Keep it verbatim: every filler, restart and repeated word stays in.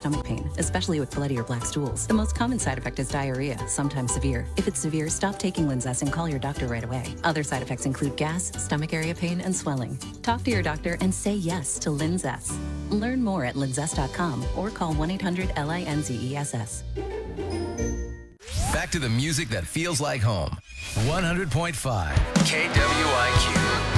stomach pain, especially with bloody or black stools. The most common side effect is diarrhea, sometimes severe. If it's severe, stop taking Linzess and call your doctor right away. Other side effects include gas, stomach area pain, and swelling. Talk to your doctor and say yes to Linzess. Learn more at linzess dot com or call one eight hundred L I N Z E S S. Back to the music that feels like home. one hundred point five K W I Q.